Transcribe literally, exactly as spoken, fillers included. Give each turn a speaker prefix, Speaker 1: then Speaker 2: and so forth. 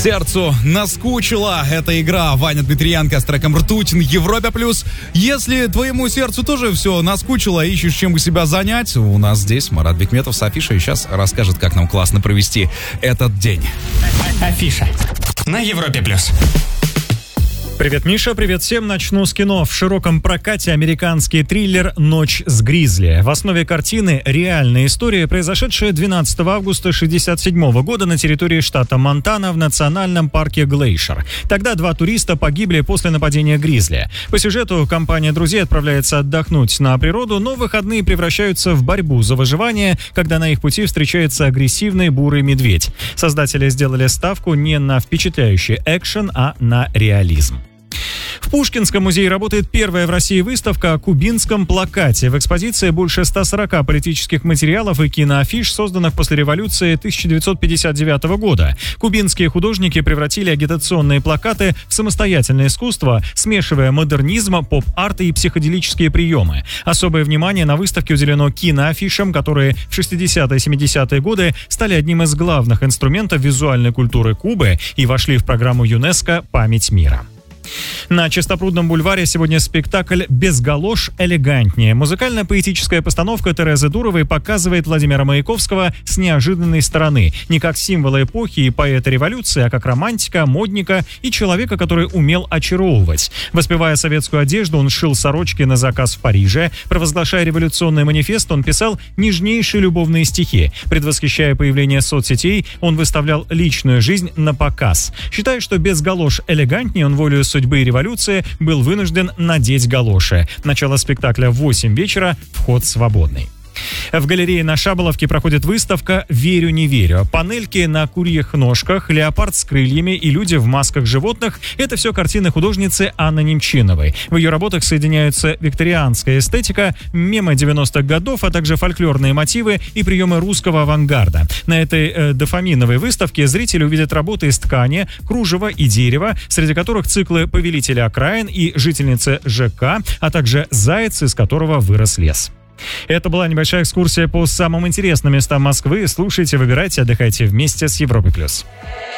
Speaker 1: Сердцу наскучила эта игра. Ваня Дмитриенко с треком «Ртуть» на Европе+. Если твоему сердцу тоже все наскучило, ищешь чем бы себя занять, у нас здесь Марат Бекметов с Афишей сейчас расскажет, как нам классно провести этот день.
Speaker 2: Афиша на Европе+.
Speaker 3: Привет, Миша, привет всем. Начну с кино. В широком прокате американский триллер «Ночь с Гризли». В основе картины реальная история, произошедшая двенадцатого августа шестьдесят седьмого года на территории штата Монтана в национальном парке Глейшер. Тогда два туриста погибли после нападения гризли. По сюжету компания друзей отправляется отдохнуть на природу, но выходные превращаются в борьбу за выживание, когда на их пути встречается агрессивный бурый медведь. Создатели сделали ставку не на впечатляющий экшен, а на реализм. В Пушкинском музее работает первая в России выставка о кубинском плакате. В экспозиции больше ста сорока политических материалов и киноафиш, созданных после революции тысяча девятьсот пятьдесят девятого года. Кубинские художники превратили агитационные плакаты в самостоятельное искусство, смешивая модернизм, поп-арт и психоделические приемы. Особое внимание на выставке уделено киноафишам, которые в шестидесятые и семидесятые годы стали одним из главных инструментов визуальной культуры Кубы и вошли в программу ЮНЕСКО «Память мира». На Чистопрудном бульваре сегодня спектакль «Без галош элегантнее». Музыкально-поэтическая постановка Терезы Дуровой показывает Владимира Маяковского с неожиданной стороны. Не как символа эпохи и поэта революции, а как романтика, модника и человека, который умел очаровывать. Воспевая советскую одежду, он шил сорочки на заказ в Париже. Провозглашая революционный манифест, он писал нежнейшие любовные стихи. Предвосхищая появление соцсетей, он выставлял личную жизнь на показ. Считая, что без галош элегантнее, он волею судьбы и революции был вынужден надеть галоши. Начало спектакля в восемь вечера, вход свободный. В галерее на Шаболовке проходит выставка «Верю, не верю». Панельки на курьих ножках, леопард с крыльями и люди в масках животных – это все картины художницы Анны Немчиновой. В ее работах соединяются викторианская эстетика, мемы девяностых годов, а также фольклорные мотивы и приемы русского авангарда. На этой э, дофаминовой выставке зрители увидят работы из ткани, кружева и дерева, среди которых циклы «Повелители окраин» и «Жительницы ЖК», а также «Заяц, из которого вырос лес». Это была небольшая экскурсия по самым интересным местам Москвы. Слушайте, выбирайте, отдыхайте вместе с Европой+.